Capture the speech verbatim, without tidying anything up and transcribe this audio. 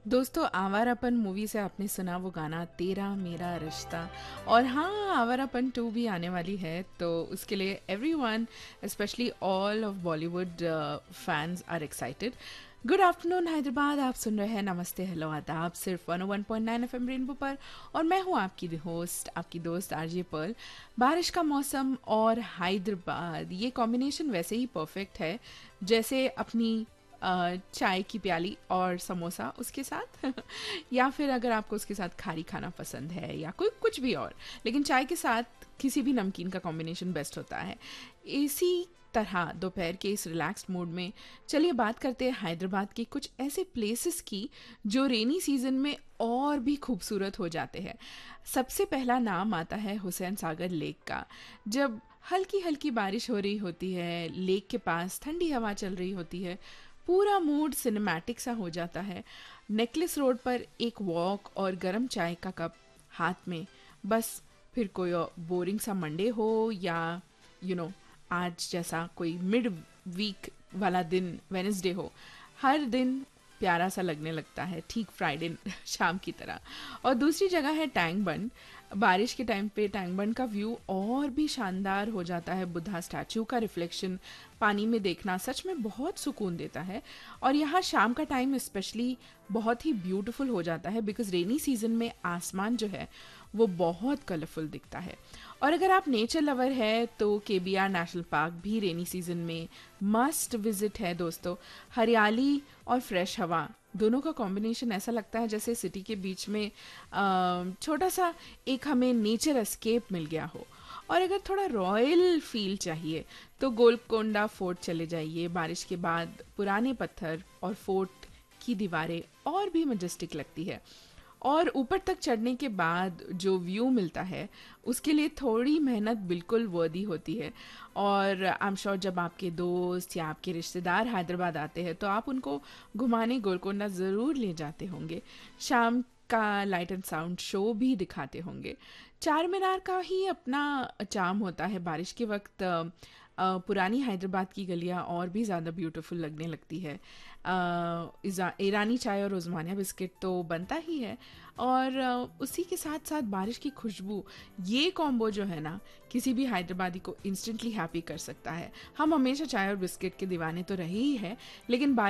दोस्तों आवारापन मूवी से आपने सुना वो गाना तेरा मेरा रिश्ता। और हाँ, आवारापन टू भी आने वाली है, तो उसके लिए everyone, specially all of Bollywood fans are excited. Good afternoon Hyderabad, आप सुन रहे हैं नमस्ते हेलो आदाब सिर्फ वन ओ one point nine F M rainbow पर। और मैं हूँ आपकी होस्ट, आपकी दोस्त आरजे पर्ल। बारिश का मौसम और हैदराबाद, ये कॉम्बिनेशन वैसे ही परफेक्ट है जैसे अपनी अ, चाय की प्याली और समोसा उसके साथ या फिर अगर आपको उसके साथ खारी खाना पसंद है या कोई कुछ भी और, लेकिन चाय के साथ किसी भी नमकीन का कॉम्बिनेशन बेस्ट होता है। इसी तरह दोपहर के इस रिलैक्स्ड मूड में चलिए बात करते हैं हैदराबाद के कुछ ऐसे प्लेसेस की जो रेनी सीजन में और भी खूबसूरत हो जाते हैं। सबसे पहला नाम आता है हुसैन सागर लेक का। जब हल्की हल्की बारिश हो रही होती है, लेक के पास ठंडी हवा चल रही होती है, पूरा मूड सिनेमैटिक सा हो जाता है। नेकलेस रोड पर एक वॉक और गरम चाय का कप हाथ में, बस। फिर कोई बोरिंग सा मंडे हो या यू you नो know, आज जैसा कोई मिड वीक वाला दिन वेनेसडे हो, हर दिन प्यारा सा लगने लगता है, ठीक फ्राइडे शाम की तरह। और दूसरी जगह है टैंक बंड। बारिश के टाइम पे टैंक बंड का व्यू और भी शानदार हो जाता है। बुद्धा स्टैचू का रिफ्लेक्शन पानी में देखना सच में बहुत सुकून देता है। और यहाँ शाम का टाइम स्पेशली बहुत ही ब्यूटीफुल हो जाता है, बिकॉज रेनी सीजन में आसमान जो है वो बहुत कलरफुल दिखता है। और अगर आप नेचर लवर है तो के बी आर नेशनल पार्क भी रेनी सीजन में मस्ट विजिट है दोस्तों। हरियाली और फ्रेश हवा दोनों का कॉम्बिनेशन ऐसा लगता है जैसे सिटी के बीच में अ, छोटा सा एक हमें नेचर एस्केप मिल गया हो। और अगर थोड़ा रॉयल फील चाहिए तो गोलकोंडा फोर्ट चले जाइए। बारिश के बाद पुराने पत्थर और फोर्ट की दीवारें और भी मजेस्टिक लगती है। और ऊपर तक चढ़ने के बाद जो व्यू मिलता है उसके लिए थोड़ी मेहनत बिल्कुल वर्दी होती है। और आई एम श्योर जब आपके दोस्त या आपके रिश्तेदार हैदराबाद आते हैं तो आप उनको घुमाने गोलकोंडा ज़रूर ले जाते होंगे। शाम का लाइट एंड साउंड शो भी दिखाते होंगे। चार मीनार का ही अपना चार्म होता है। बारिश के वक्त अ, अ, पुरानी हैदराबाद की गलियां और भी ज़्यादा ब्यूटीफुल लगने लगती है। अ, इज़ा- ईरानी चाय और उस्मानिया बिस्किट तो बनता ही है। और अ, उसी के साथ साथ बारिश की खुशबू, ये कॉम्बो जो है ना, किसी भी हैदराबादी को इंस्टेंटली हैप्पी कर सकता है। हम हमेशा चाय और बिस्किट के दीवाने तो रहे ही हैं, लेकिन